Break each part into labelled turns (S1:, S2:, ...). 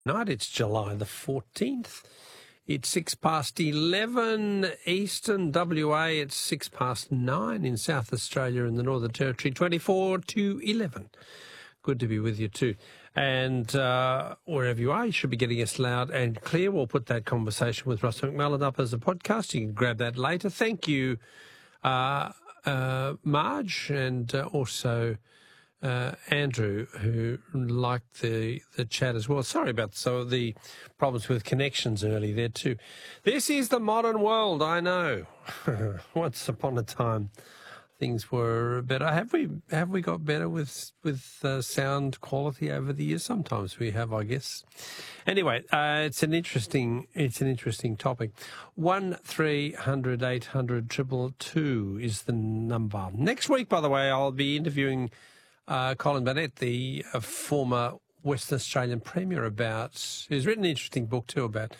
S1: Night. It's July the 14th. It's 11 Eastern WA. It's 9 in South Australia and the Northern Territory, 24 to 11. Good to be with you too. And wherever you are, you should be getting us loud and clear. We'll put that conversation with Ross McMullen up as a podcast. You can grab that later. Thank you, Marge, and also Andrew, who liked the chat as well. Sorry about the problems with connections early there too. This is the modern world, I know. Once upon a time, things were better. Have we got better with sound quality over the years? Sometimes we have, I guess. Anyway, it's an interesting topic. 1300 800 222 is the number. Next week, by the way, I'll be interviewing Colin Burnett, the former Western Australian Premier, who's written an interesting book too about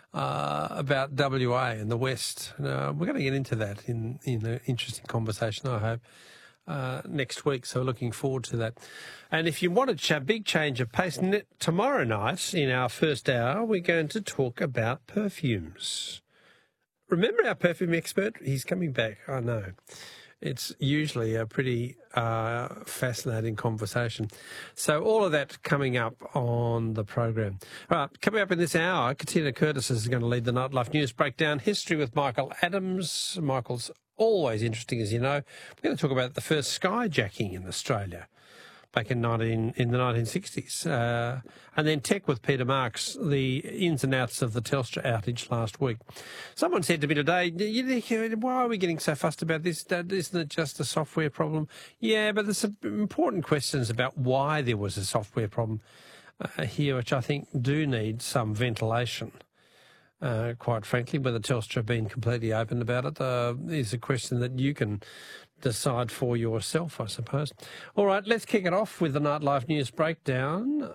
S1: WA and the West. We're going to get into that in an interesting conversation, I hope, next week. So looking forward to that. And if you want a big change of pace, tomorrow night in our first hour, we're going to talk about perfumes. Remember our perfume expert? He's coming back, I know. It's usually a pretty fascinating conversation. So all of that coming up on the program. All right, coming up in this hour, Katina Curtis is going to lead the Nightlife News Breakdown. History with Michael Adams. Michael's always interesting, as you know. We're going to talk about the first skyjacking in Australia back in the 1960s. And then tech with Peter Marks, the ins and outs of the Telstra outage last week. Someone said to me today, why are we getting so fussed about this? Isn't it just a software problem? Yeah, but there's some important questions about why there was a software problem here, which I think do need some ventilation. Quite frankly, whether Telstra have been completely open about it is a question that you can decide for yourself, I suppose. All right, let's kick it off with the Nightlife News Breakdown.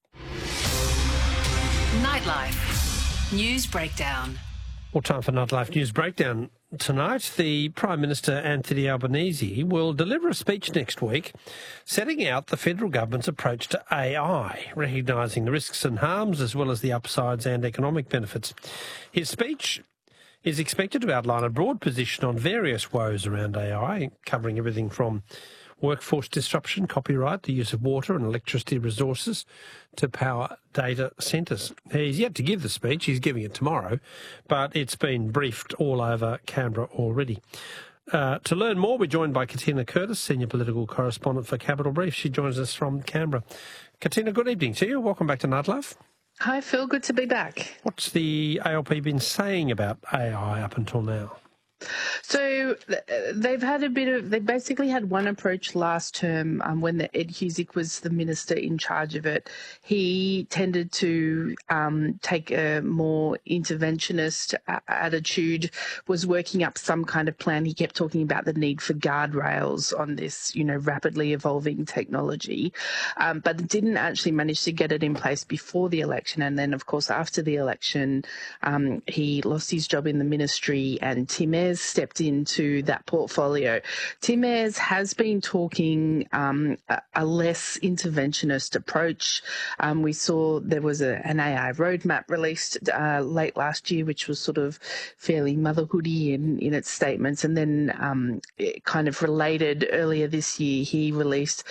S2: Nightlife News Breakdown.
S1: Well, time for Nightlife News Breakdown tonight. The Prime Minister, Anthony Albanese, will deliver a speech next week setting out the federal government's approach to AI, recognising the risks and harms as well as the upsides and economic benefits. His speech is expected to outline a broad position on various woes around AI, covering everything from workforce disruption, copyright, the use of water and electricity resources, to power data centres. He's yet to give the speech. He's giving it tomorrow, but it's been briefed all over Canberra already. To learn more, we're joined by Katina Curtis, Senior Political Correspondent for Capital Brief. She joins us from Canberra. Katina, good evening to you. Welcome back to Nightlife.
S3: Hi, Phil. Good to be back.
S1: What's the ALP been saying about AI up until now?
S3: So they basically had one approach last term when Ed Husic was the minister in charge of it. He tended to take a more interventionist attitude, was working up some kind of plan. He kept talking about the need for guardrails on this, rapidly evolving technology, but didn't actually manage to get it in place before the election. And then, of course, after the election, he lost his job in the ministry, and Tim Ayres stepped into that portfolio. Tim Ayres has been talking a less interventionist approach. We saw there was an AI roadmap released late last year, which was sort of fairly motherhoody in its statements. And then it kind of related earlier this year, he released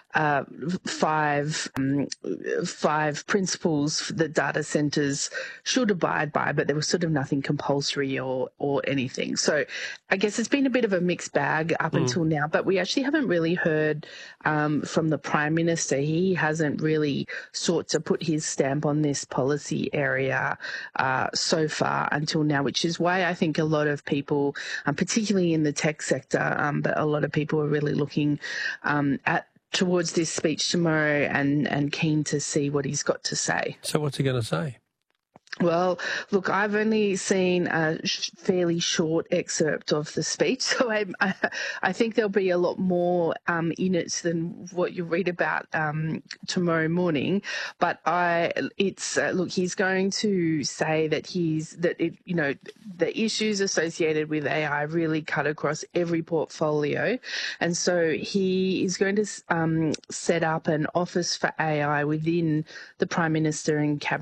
S3: five principles that data centres should abide by, but there was sort of nothing compulsory or anything. So I guess it's been a bit of a mixed bag up until now, but we actually haven't really heard from the Prime Minister. He hasn't really sought to put his stamp on this policy area so far until now, which is why I think a lot of people, particularly in the tech sector, but a lot of people are really looking towards this speech tomorrow and keen to see what he's got to say.
S1: So what's he going to say?
S3: Well, look, I've only seen a fairly short excerpt of the speech, so I think there'll be a lot more in it than what you read about tomorrow morning. But look, he's going to say that the issues associated with AI really cut across every portfolio, and so he is going to set up an office for AI within the Prime Minister and Cabinet